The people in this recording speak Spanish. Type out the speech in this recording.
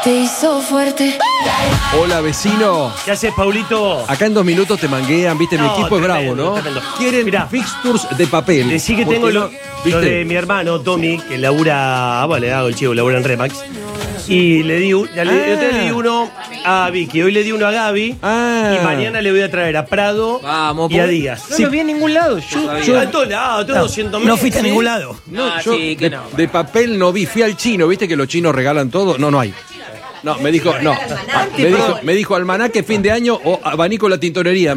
Te hizo fuerte. Hola, vecino. ¿Qué haces, Paulito? Acá en 2 minutos te manguean, viste, mi No, equipo es tremendo, bravo, ¿no? tremendo. Quieren Mirá, fixtures de papel. Decí que Porque tengo no- lo ¿viste? de mi hermano, Tommy, que labura, bueno, le hago el chivo, labura en Remax. Y le di, otro día le di uno a Vicky, hoy le di uno a Gaby. Ah. Y mañana le voy a traer a Prado Vamos, y a Díaz. No lo vi en ningún lado. Yo a todos lados, todos 200 No fuiste a ningún lado. No, Ah, yo sí, que de, no. de papel no vi. Fui al chino, viste que los chinos regalan todo. No, no hay. No, me dijo, no. Me dijo almanaque fin de año o abanico la tintorería.